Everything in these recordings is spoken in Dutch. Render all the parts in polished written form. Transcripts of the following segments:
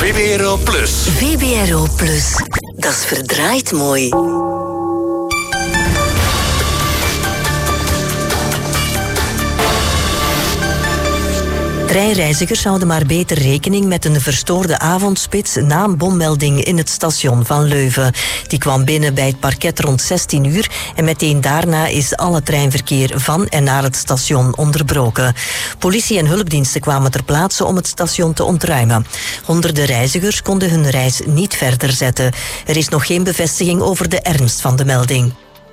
VBRO Plus. VBRO Plus. Dat is verdraaid mooi. Treinreizigers houden maar beter rekening met een verstoorde avondspits na een bommelding in het station van Leuven. Die kwam binnen bij het parket rond 16 uur en meteen daarna is alle treinverkeer van en naar het station onderbroken. Politie en hulpdiensten kwamen ter plaatse om het station te ontruimen. Honderden reizigers konden hun reis niet verder zetten. Er is nog geen bevestiging over de ernst van de melding.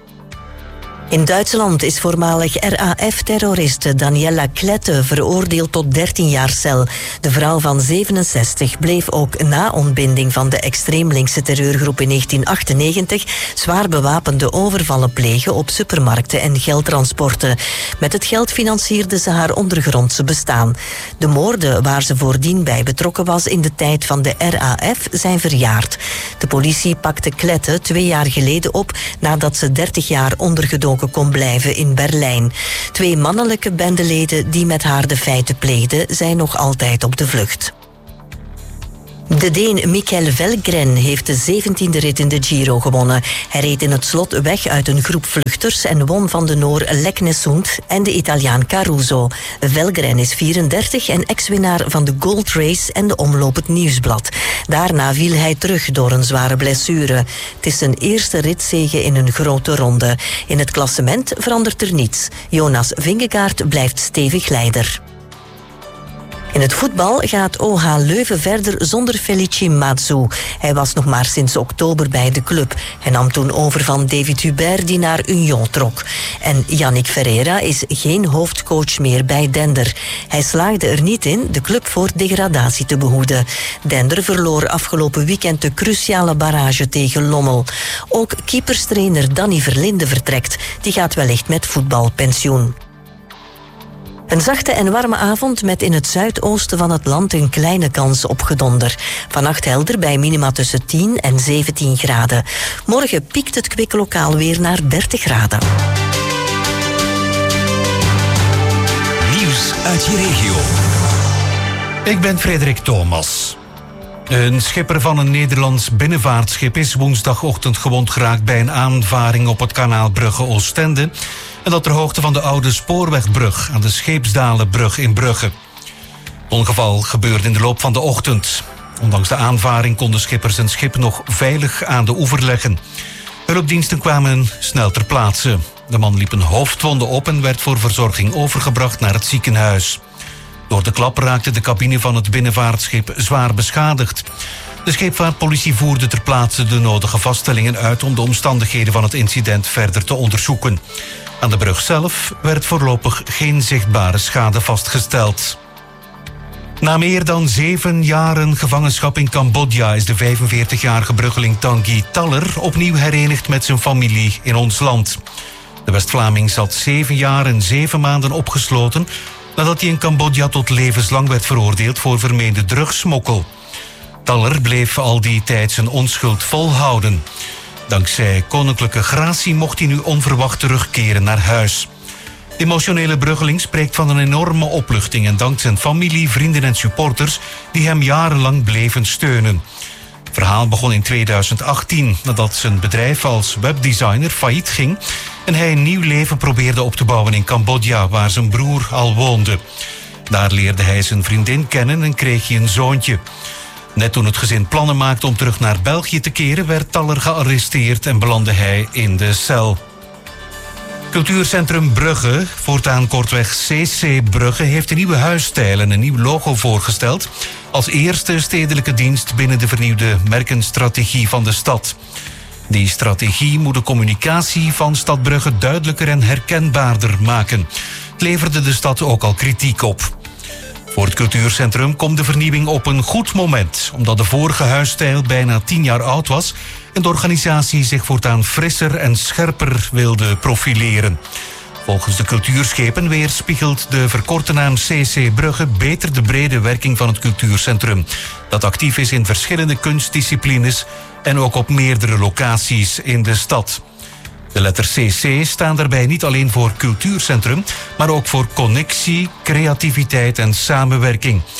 In Duitsland is voormalig RAF-terroriste Daniela Klette veroordeeld tot 13 jaar cel. De vrouw van 67 bleef ook na ontbinding van de extreemlinkse terreurgroep in 1998 zwaar bewapende overvallen plegen op supermarkten en geldtransporten. Met het geld financierde ze haar ondergrondse bestaan. De moorden waar ze voordien bij betrokken was in de tijd van de RAF zijn verjaard. De politie pakte Klette 2 jaar geleden op nadat ze 30 jaar ondergedoken kon blijven in Berlijn. 2 mannelijke bendeleden die met haar de feiten pleegden zijn nog altijd op de vlucht. De Deen Mikkel Velgren heeft de 17e rit in de Giro gewonnen. Hij reed in het slot weg uit een groep vluchters en won van de Noor Leknesund en de Italiaan Caruso. Velgren is 34 en ex-winnaar van de Gold Race en de Omloop het Nieuwsblad. Daarna viel hij terug door een zware blessure. Het is zijn eerste ritzege in een grote ronde. In het klassement verandert er niets. Jonas Vingegaard blijft stevig leider. In het voetbal gaat OH Leuven verder zonder Felici Mazzu. Hij was nog maar sinds oktober bij de club. Hij nam toen over van David Hubert die naar Union trok. En Yannick Ferreira is geen hoofdcoach meer bij Dender. Hij slaagde er niet in de club voor degradatie te behoeden. Dender verloor afgelopen weekend de cruciale barrage tegen Lommel. Ook keeperstrainer Danny Verlinde vertrekt. Die gaat wellicht met voetbalpensioen. Een zachte en warme avond met in het zuidoosten van het land een kleine kans op gedonder. Vannacht helder bij minima tussen 10 en 17 graden. Morgen piekt het kwik lokaal weer naar 30 graden. Nieuws uit je regio. Ik ben Frederik Thomas. Een schipper van een Nederlands binnenvaartschip is woensdagochtend gewond geraakt bij een aanvaring op het kanaal Brugge-Oostende. En dat ter hoogte van de oude spoorwegbrug aan de Scheepsdalenbrug in Brugge. Het ongeval gebeurde in de loop van de ochtend. Ondanks de aanvaring kon de schipper zijn schip nog veilig aan de oever leggen. Hulpdiensten kwamen snel ter plaatse. De man liep een hoofdwonde op en werd voor verzorging overgebracht naar het ziekenhuis. Door de klap raakte de cabine van het binnenvaartschip zwaar beschadigd. De scheepvaartpolitie voerde ter plaatse de nodige vaststellingen uit om de omstandigheden van het incident verder te onderzoeken. Aan de brug zelf werd voorlopig geen zichtbare schade vastgesteld. Na meer dan 7 jaren gevangenschap in Cambodja is de 45-jarige bruggeling Tanguy Taller opnieuw herenigd met zijn familie in ons land. De West-Vlaming zat 7 jaar en 7 maanden opgesloten nadat hij in Cambodja tot levenslang werd veroordeeld voor vermeende drugssmokkel. Taller bleef al die tijd zijn onschuld volhouden. Dankzij koninklijke gratie mocht hij nu onverwacht terugkeren naar huis. De emotionele bruggeling spreekt van een enorme opluchting en dankt zijn familie, vrienden en supporters die hem jarenlang bleven steunen. Het verhaal begon in 2018 nadat zijn bedrijf als webdesigner failliet ging en hij een nieuw leven probeerde op te bouwen in Cambodja, waar zijn broer al woonde. Daar leerde hij zijn vriendin kennen en kreeg hij een zoontje. Net toen het gezin plannen maakte om terug naar België te keren, werd Taller gearresteerd en belandde hij in de cel. Cultuurcentrum Brugge, voortaan kortweg CC Brugge, heeft een nieuwe huisstijl en een nieuw logo voorgesteld als eerste stedelijke dienst binnen de vernieuwde merkenstrategie van de stad. Die strategie moet de communicatie van Stad Brugge duidelijker en herkenbaarder maken. Het leverde de stad ook al kritiek op. Voor het cultuurcentrum komt de vernieuwing op een goed moment, omdat de vorige huisstijl bijna 10 jaar oud was en de organisatie zich voortaan frisser en scherper wilde profileren. Volgens de cultuurschepen weerspiegelt de verkorte naam CC Brugge beter de brede werking van het cultuurcentrum, dat actief is in verschillende kunstdisciplines en ook op meerdere locaties in de stad. De letter CC staan daarbij niet alleen voor cultuurcentrum, maar ook voor connectie, creativiteit en samenwerking.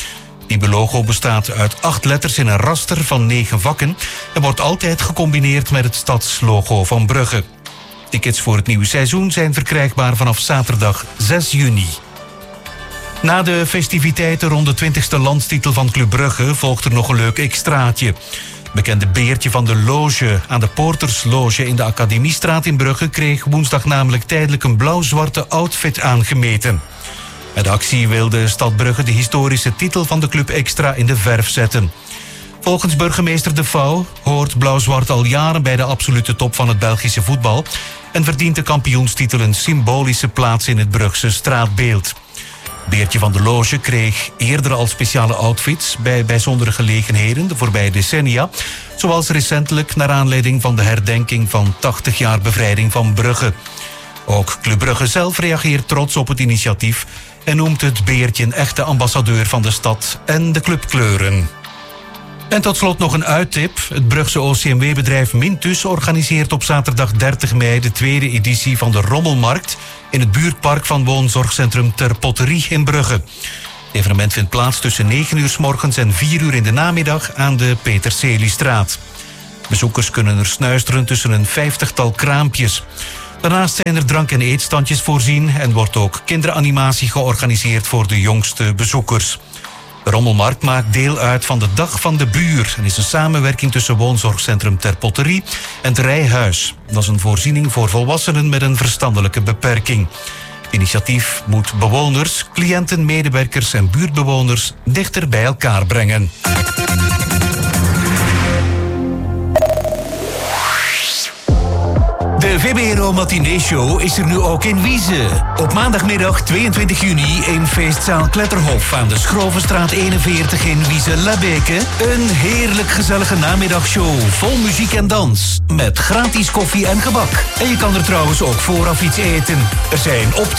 nieuwe logo bestaat uit 8 letters in een raster van 9 vakken en wordt altijd gecombineerd met het stadslogo van Brugge. Tickets voor het nieuwe seizoen zijn verkrijgbaar vanaf zaterdag 6 juni. Na de festiviteiten rond de 20e landstitel van Club Brugge volgt er nog een leuk extraatje. Bekende Beertje van de Loge aan de Poortersloge in de Academiestraat in Brugge kreeg woensdag namelijk tijdelijk een blauw-zwarte outfit aangemeten. Met de actie wil de stad Brugge de historische titel van de club extra in de verf zetten. Volgens burgemeester De Vouw hoort blauw-zwart al jaren bij de absolute top van het Belgische voetbal en verdient de kampioenstitel een symbolische plaats in het Brugse straatbeeld. Beertje van de Loge kreeg eerder al speciale outfits bij bijzondere gelegenheden de voorbije decennia, zoals recentelijk naar aanleiding van de herdenking van 80 jaar bevrijding van Brugge. Ook Club Brugge zelf reageert trots op het initiatief en noemt het Beertje een echte ambassadeur van de stad en de clubkleuren. En tot slot nog een uittip. Het Brugse OCMW-bedrijf Mintus organiseert op zaterdag 30 mei de tweede editie van de Rommelmarkt in het buurtpark van woonzorgcentrum Ter Potterie in Brugge. Het evenement vindt plaats tussen 9 uur 's morgens en 4 uur in de namiddag aan de Peter-Celiestraat. Bezoekers kunnen er snuisteren tussen een 50-tal kraampjes. Daarnaast zijn er drank- en eetstandjes voorzien en wordt ook kinderanimatie georganiseerd voor de jongste bezoekers. De Rommelmarkt maakt deel uit van de Dag van de Buur en is een samenwerking tussen woonzorgcentrum Ter Potterie en het Rijhuis. Dat is een voorziening voor volwassenen met een verstandelijke beperking. Het initiatief moet bewoners, cliënten, medewerkers en buurtbewoners dichter bij elkaar brengen. De VBRO Matinee Show is er nu ook in Wieze. Op maandagmiddag 22 juni in feestzaal Kletterhof aan de Schrovenstraat 41 in Wieze-Labeke. Een heerlijk gezellige namiddagshow vol muziek en dans. Met gratis koffie en gebak. En je kan er trouwens ook vooraf iets eten. Er zijn